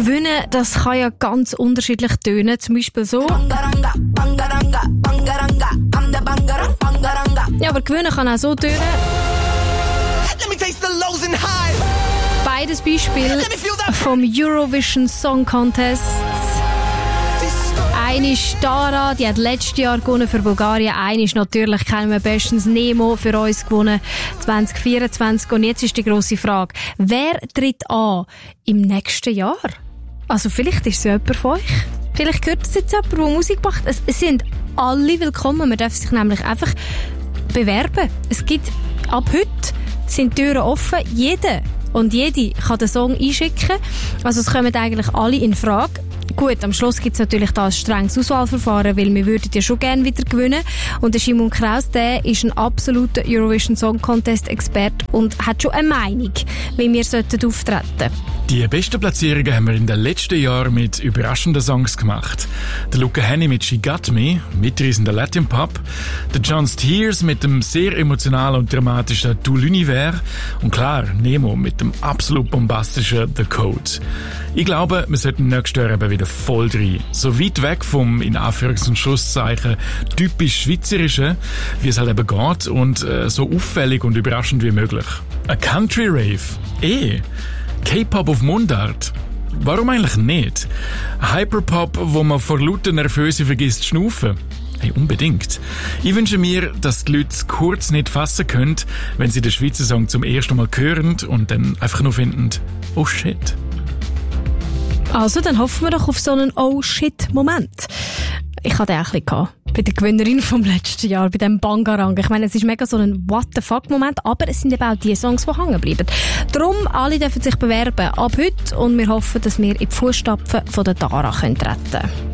Gewinnen, das kann ja ganz unterschiedlich tönen. Zum Beispiel so. Ja, aber gewinnen kann auch so tönen. Beides Beispiel vom Eurovision Song Contest. Eine ist Dara, die hat letztes Jahr gewonnen für Bulgarien. Eine ist natürlich, kennen wir bestens, Nemo für uns gewonnen 2024. Und jetzt ist die grosse Frage, wer tritt an im nächsten Jahr? Also vielleicht ist es jemand von euch. Vielleicht hört es jetzt jemand, der Musik macht. Es sind alle willkommen. Man darf sich nämlich einfach bewerben. Es gibt ab heute sind die Türen offen. Jeder und jede kann den Song einschicken. Also es kommen eigentlich alle in Frage. Gut, am Schluss gibt es natürlich da ein strenges Auswahlverfahren, weil wir würden ja schon gerne wieder gewinnen. Und der Simon Kraus, der ist ein absoluter Eurovision Song Contest Experte und hat schon eine Meinung, wie wir auftreten sollten. Die besten Platzierungen haben wir in den letzten Jahren mit überraschenden Songs gemacht. Der Luca Hänni mit She Got Me, mitreißender Latin Pop, der John Steers mit dem sehr emotionalen und dramatischen Tout l'Univers und klar, Nemo mit dem absolut bombastischen The Code. Ich glaube, wir sollten nächstes Jahr eben wieder voll rein. So weit weg vom, in Anführungs- und Schlusszeichen, typisch Schweizerischen, wie es halt eben geht und so auffällig und überraschend wie möglich. Ein Country Rave? K-Pop auf Mundart? Warum eigentlich nicht? Hyperpop, wo man vor lauter Nervöse vergisst zu schnaufen? Hey, unbedingt. Ich wünsche mir, dass die Leute es kurz nicht fassen können, wenn sie den Schweizer Song zum ersten Mal hören und dann einfach nur finden, oh shit. Also, dann hoffen wir doch auf so einen Oh-Shit-Moment. Ich hatte den auch ein bisschen bei der Gewinnerin vom letzten Jahr, bei dem Bangarang. Ich meine, es ist mega so ein What-the-fuck-Moment, aber es sind eben auch die Songs, die hängen bleiben. Darum, alle dürfen sich bewerben ab heute und wir hoffen, dass wir in die Fußstapfen von der Dara treten können.